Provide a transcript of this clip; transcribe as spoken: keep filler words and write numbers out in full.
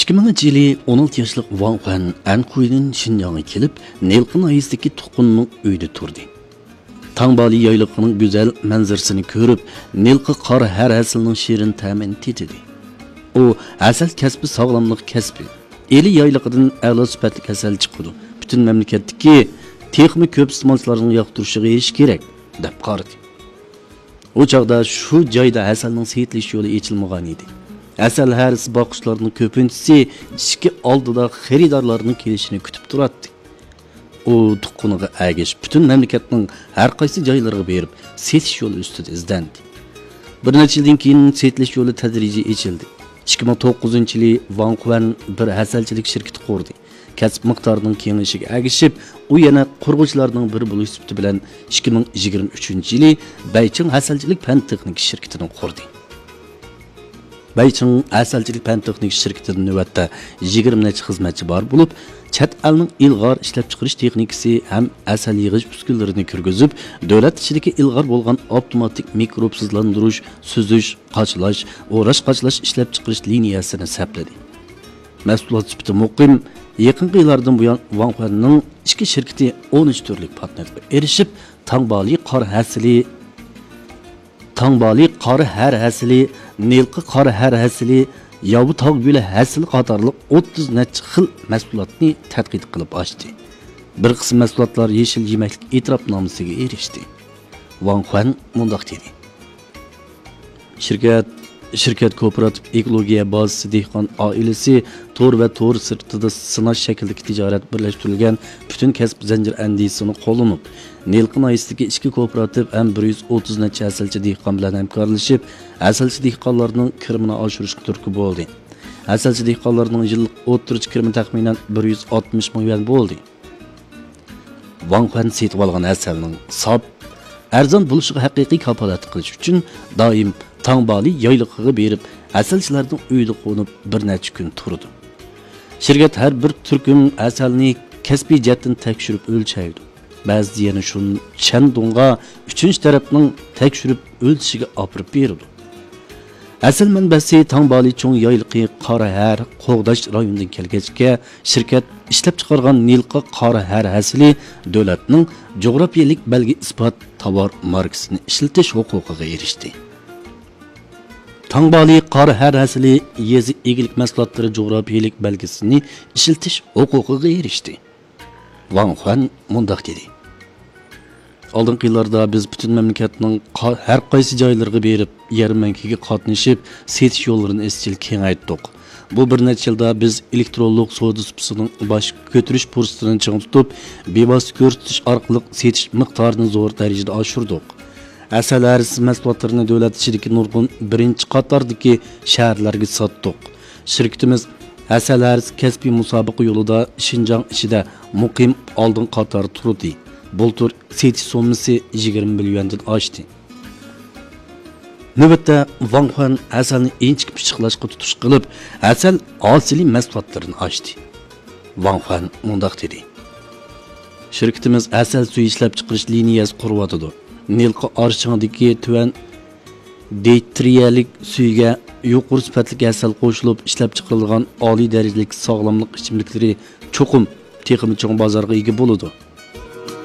ikki minginchi yili o'n olti yoshlik Wang Huan Anhui'dan Xinjiang'a kelib, Nilqin ayısidagi tuqqunning uyida turdi. Tangbali yayliqining go'zal manzarasini ko'rib, Nilqi qor har aslining shirin ta'mini tetidi. U asal kasbi sog'lomlik kasbi. Eli yayliqidan a'lo sifatli asal chiqadi. Butun mamlakatdagi texmi ko'p iste'molchilarning yoqtirishiga erish kerak, deb qaradi. O chaqda shu joyda asalning setilish yo'li ochilmagan edi. Asal harisi boqishlarning ko'pinchisi ishki oldida xaridorlarning kelishini kutib turadi. U tuqquniga agish butun mamlakatning har qaysi joylariga berib, setish yo'li ustida izlandi. Bir necha yildan keyin setilish yo'li tadrijiy ochildi. ikki ming to'qqizinchi yili Wang Huan bir hasalchilik shirkati qurdi. Kasb miqdorining kengashiga agishib, u yana qurg'uvchilarning biri bo'lish sifati bilan ikki ming yigirma uchinchi yili Bayching hasalchilik fan texnik shirkatini qurdi. Bayching hasalchilik fan texnik shirkatining navbatda yigirma necha xizmatchi bor bo'lib, chet elning ilg'or ishlab chiqarish texnikasi ham asal yig'ish uskunalarini kirgizib, davlat ichidagi ilg'or bo'lgan avtomatik mikrobsizlantirish, suzish, qochlash, o'rash qochlash ishlab chiqarish liniyasini sapladi. Mahsulot sifati muqim. Yaqinqi yillardan buyon Wang Huanning ikki shirkati o'n uch turlik patentga erishib, Tangbali qor hasili, Tangbali qor har hasili, Nilqi qor har hasili, Yabu tog' guli hasili qatorliq o'ttiz necha xil mahsulotni tadqiq qilib ochdi. Bir qism mahsulotlar yeshil yemaklik e'tirofnomasiga erishdi. Wang Huan mundaq dedi. Shirkat Şirket kooperatif ekologiya bazasi dehqon oilasi to'r va to'r sirtida sinash shaklidagi tijorat birlashtirilgan butun kasb zanjir andisini qo'llanib, Nilqin ayısidagi ikki kooperativ ham bir yuz o'ttiz necha asalchi dehqon bilan hamkorlashib, asalchi dehqonlarning kirimini oshirishga turtki bo'ldi. Asalchi dehqonlarning yillik o'ttirich kirimi taxminan bir yuz oltmish ming yuan bo'ldi. Wang Huan setib olgan asalning sop, arzon bo'lishiga haqiqiy kafolat qilish uchun doim Tangbali yayliqiga berib, asalchilarning uyida qo'nib bir necha kun turdi. Shirkat har bir turkum asalni kasbiy jihatdan tekshirib o'lchaydi. Ba'zi yana shun Shandongga uchinchi tarafning tekshirib o'lchishiga olib berdi. Asal manbasi Tangbali cho'ng yayliqi Qorahar, Qo'g'dash rayonidan kelgachga shirkat ishlab chiqargan Nilqi Qorahar hasili davlatning jo'grafiyalik belgi isbot tovar markasini ishlatish huquqiga erishdi. Tangbali qor har hasili yezi egilik mahsulotlari jo'grafiyalik belgisini ishiltish huquqiga erishdi. Wang Huan mundaq dedi. Oldingi yillarda biz butun mamlakatning har qaysi joylariga berib, yarmankaga qatnashib, setish yo'llarini izchil kengaytdik. Bu bir necha yilda biz elektronlik savdo supasining bosh ko'tarish fursatini ching tutib, bevosita ko'rsatish orqali setish miqdorini zo'r darajada oshirdik. Asal harisi mahsulotlarini davlat ichidagi nurg'un birinchi qatordagi shaharlarga sotdik. Shirkatimiz asal harisi kasbiy musobaqa yo'lida Xinjiang ichida muqim oldin qator turdi. Bultur setish so'mmasi yigirma milliondan oshdi. Navbatda Wang Huan asalni inchik pishiqlashga tutish qilib, asal asli mahsulotlarini ochdi. Wang Huan mundaq dedi. Shirkatimiz asal suvi ishlab chiqarish liniyasi quryapti. Nilqi archingdagi tuvan deytriyalik suyga yuqori sifatli asal qo'shilib ishlab chiqarilgan oliy darajalik sog'lomlik ichimliklari cho'qim texnik cho'ng bozorga ega bo'ladi.